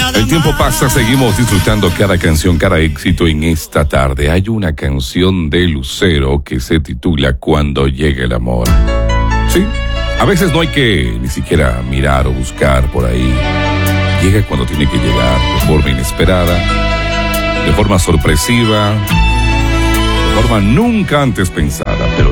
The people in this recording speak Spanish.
El tiempo pasa, seguimos disfrutando cada canción, cada éxito en esta tarde. Hay una canción de Lucero que se titula Cuando llegue el amor. Sí, a veces no hay que ni siquiera mirar o buscar por ahí. Llega cuando tiene que llegar, de forma inesperada, de forma sorpresiva, de forma nunca antes pensada, pero